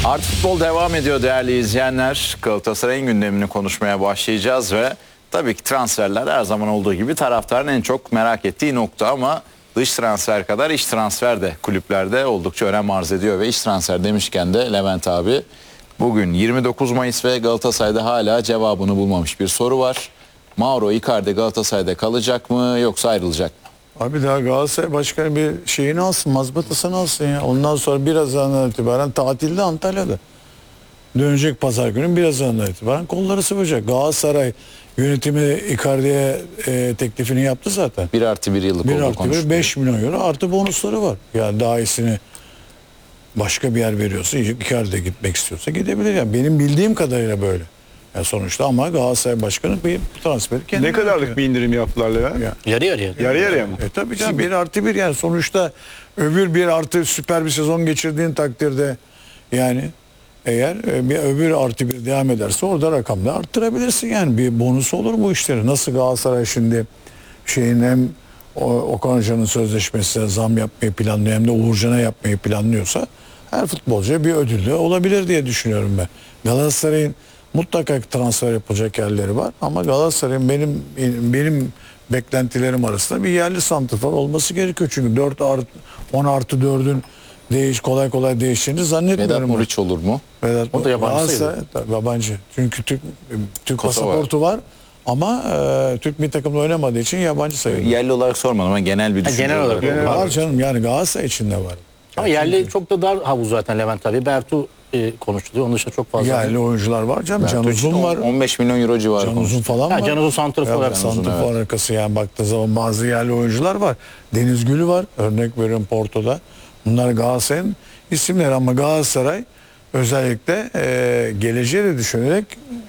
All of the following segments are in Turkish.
Artı Futbol devam ediyor değerli izleyenler. Galatasaray'ın gündemini konuşmaya başlayacağız ve tabii ki transferler her zaman olduğu gibi taraftarın en çok merak ettiği nokta, ama dış transfer kadar iç transfer de kulüplerde oldukça önem arz ediyor ve iç transfer demişken de Levent abi, bugün 29 Mayıs ve Galatasaray'da hala cevabını bulmamış bir soru var. Mauro Icardi Galatasaray'da kalacak mı yoksa ayrılacak mı? Abi daha Galatasaray Başkanı bir şeyini alsın, mazbatasını alsın ya. Ondan sonra birazdan itibaren tatilde Antalya'da. Dönecek pazar günü, birazdan itibaren kolları sıvayacak. Galatasaray yönetimi Icardi'ye teklifini yaptı zaten. 1+1 yıllık 1 olduğu artı 1 konuşuluyor. 5 milyon euro artı bonusları var. Yani daha iyisini başka bir yer veriyorsa, Icardi'ye gitmek istiyorsa gidebilir. Yani benim bildiğim kadarıyla böyle. Yani sonuçta ama Galatasaray Başkanı bir transferi kendine Ne kadarlık yapıyor. bir indirim yaptılar Levent? Ya. Yarı yarıya. Yarı yarıya mı? Tabii canım, 1+1 yani sonuçta öbür 1+ süper bir sezon geçirdiğin takdirde, yani eğer bir öbür +1 devam ederse orada rakamda arttırabilirsin. Yani bir bonus olur bu işleri. Nasıl Galatasaray şimdi şeyin hem Okan Hoca'nın sözleşmesine zam yapmayı planlıyor hem de Uğurcan'a yapmayı planlıyorsa her futbolcuya bir ödüllü olabilir diye düşünüyorum ben. Galatasaray'ın mutlaka transfer yapılacak yerleri var ama Galatasaray'ın benim beklentilerim arasında bir yerli santrfor olması gerekiyor. Çünkü 10+4'ün kolay kolay değişeceğini Vedat zannetmiyorum. Muriç olur mu? Vedat O da yabancı sayılır. Tabii yabancı. Çünkü Türk Kosova. pasaportu var ama Türk bir takımda oynamadığı için yabancı sayılır. Yerli olarak sormadım ama genel bir düşünce genel olarak. Var canım, yani Galatasaray içinde var. Ama yerli çok da dar havuz zaten Levent abi. Bertu konuşuluyor. Onun dışında çok fazla. Yerli oyuncular var canım. Can Uzun var. 15 milyon euro civarı Can Uzun konuşuluyor. falan Ha, var. Can Uzun santrafor Evet, olarak. santrafor arkası, yani baktığı zaman bazı yerli oyuncular var. Deniz Gül'ü var. Örnek veriyorum, Porto'da. Bunlar Galatasaray'ın isimleri ama Galatasaray özellikle geleceği de düşünerek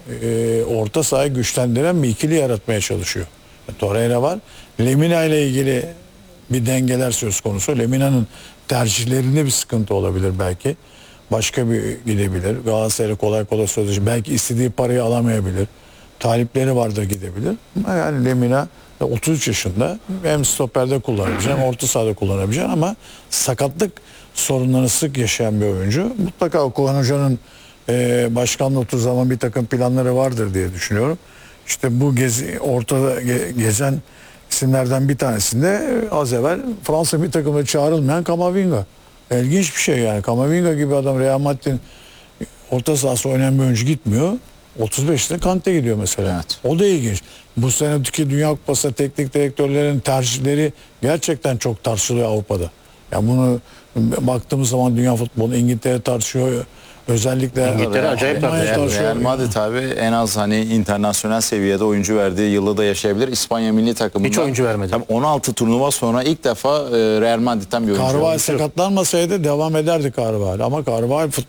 orta sahayı güçlendiren bir ikili yaratmaya çalışıyor. Torreira var. Lemina ile ilgili bir dengeler söz konusu. Lemina'nın tercihlerinde bir sıkıntı olabilir belki. Başka bir gidebilir. Galatasaray'la kolay kolay sözleşme. Belki istediği parayı alamayabilir. Talipleri vardır, gidebilir. Ama yani Lemina 33 yaşında, hem stoperde kullanabileceksin hem orta sahada kullanabileceksin ama sakatlık sorunlarını sık yaşayan bir oyuncu. Mutlaka Okan Hoca'nın başkanlığı oturduğu zaman bir takım planları vardır diye düşünüyorum. İşte bu ortada gezen isimlerden bir tanesinde az evvel Fransa bir takımda çağrılmayan Camavinga. İlginç bir şey yani. Camavinga gibi adam, Real Madrid'in orta sahası oynayan bir oyuncu gitmiyor. 35'te Kante gidiyor mesela. Evet. O da ilginç. Bu senedeki Dünya Kupası teknik direktörlerin tercihleri gerçekten çok tartışılıyor Avrupa'da. Yani bunu baktığımız zaman dünya futbolu, İngiltere tartışıyor. Özellikle İngiltere acayip Almanya tartışıyor. Real Madrid abi en az hani internasyonel seviyede oyuncu verdiği yılı da yaşayabilir. İspanya milli takımında Hiç oyuncu vermedi. Tabii 16 turnuva sonra ilk defa Real Madrid'den bir oyuncu Carvajal olmuş. sakatlanmasaydı devam ederdi Carvajal. Ama Carvajal